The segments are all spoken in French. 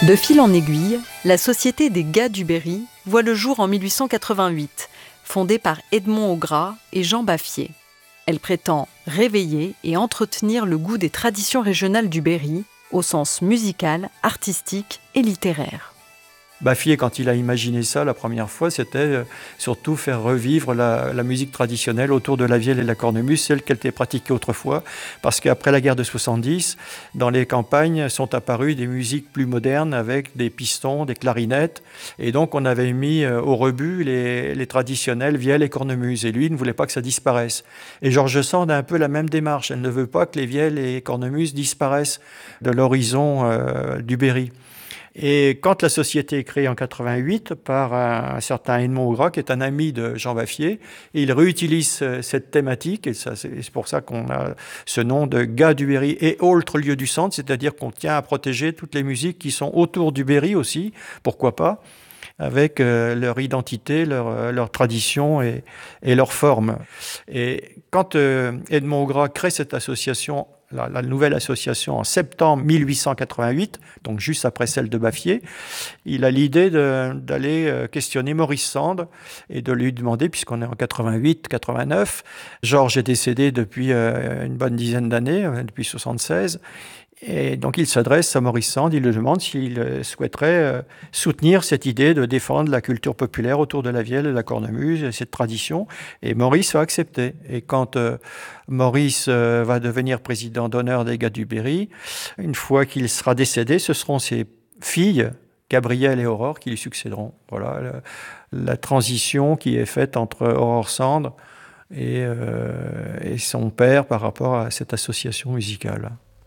De fil en aiguille, la Société des Gars du Berry voit le jour en 1888, fondée par Edmond Augraat et Jean Baffier. Elle prétend réveiller et entretenir le goût des traditions régionales du Berry, au sens musical, artistique et littéraire. Baffier, quand il a imaginé ça la première fois, c'était surtout faire revivre la musique traditionnelle autour de la vielle et de la cornemuse, celle qu'elle était pratiquée autrefois, parce qu'après la guerre de 70, dans les campagnes sont apparues des musiques plus modernes avec des pistons, des clarinettes, et donc on avait mis au rebut les traditionnelles vielles et cornemuses, et lui il ne voulait pas que ça disparaisse. Et George Sand a un peu la même démarche, elle ne veut pas que les vielles et cornemuses disparaissent de l'horizon du Berry. Et quand la société est créée en 88 par un certain Edmond Augraat, qui est un ami de Jean Baffier, il réutilise cette thématique, et c'est pour ça qu'on a ce nom de Gars du Berry et autres lieux du centre, c'est-à-dire qu'on tient à protéger toutes les musiques qui sont autour du Berry aussi, pourquoi pas, avec leur identité, leur tradition et leur forme. Et quand Edmond Augraat crée cette association, la nouvelle association en septembre 1888, donc juste après celle de Baffier, il a l'idée d'aller questionner Maurice Sand et de lui demander, puisqu'on est en 88-89, Georges est décédé depuis une bonne dizaine d'années, depuis 76, et donc il s'adresse à Maurice Sand, il lui demande s'il souhaiterait soutenir cette idée de défendre la culture populaire autour de la vielle et de la cornemuse, et cette tradition, et Maurice va accepter. Et quand Maurice va devenir président d'honneur des Gars du Berry, une fois qu'il sera décédé, ce seront ses filles, Gabrielle et Aurore, qui lui succéderont. Voilà la transition qui est faite entre Aurore Sand et son père par rapport à cette association musicale.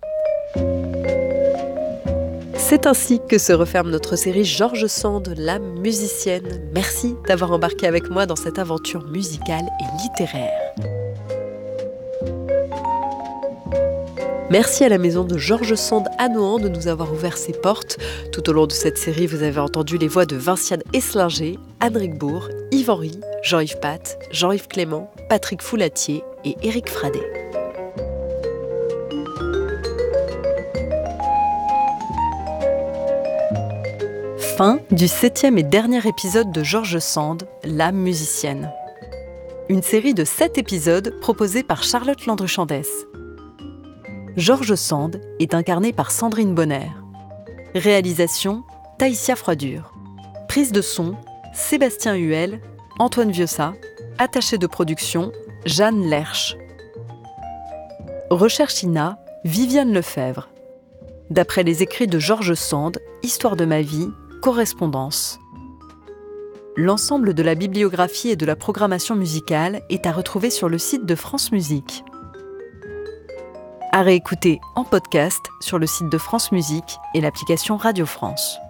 C'est ainsi que se referme notre série George Sand, la musicienne. Merci d'avoir embarqué avec moi dans cette aventure musicale et littéraire. Merci à la maison de George Sand à Nohant de nous avoir ouvert ses portes. Tout au long de cette série, vous avez entendu les voix de Vinciane Esslinger, Anne Rigbourg, Yves Henry, Jean-Yves Pat, Jean-Yves Clément, Patrick Foulatier et Éric Fradet. Fin du 7e et dernier épisode de George Sand, la musicienne. Une série de 7 épisodes proposés par Charlotte Landru-Chandès. George Sand est incarné par Sandrine Bonner. Réalisation, Taïsia Froidure. Prise de son, Sébastien Huel, Antoine Vieussat. Attaché de production, Jeanne Lerche. Recherche INA, Viviane Lefebvre. D'après les écrits de George Sand, Histoire de ma vie, correspondance. L'ensemble de la bibliographie et de la programmation musicale est à retrouver sur le site de France Musique. À réécouter en podcast sur le site de France Musique et l'application Radio France.